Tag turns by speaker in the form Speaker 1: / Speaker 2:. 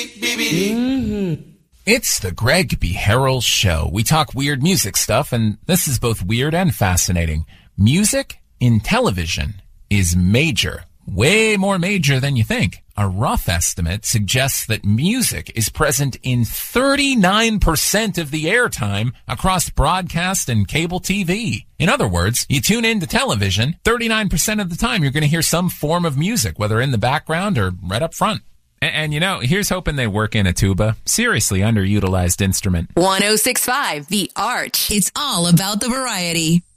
Speaker 1: It's the Greg B. Harrell Show. We talk weird music stuff, and this is both weird and fascinating. Music in television is major, way more major than you think. A rough estimate suggests that music is present in 39% of the airtime across broadcast and cable TV. In other words, you tune into television, 39% of the time you're going to hear some form of music, whether in the background or right up front. And you know, here's hoping they work in a tuba. Seriously underutilized instrument.
Speaker 2: 106.5 The Arch. It's all about the variety.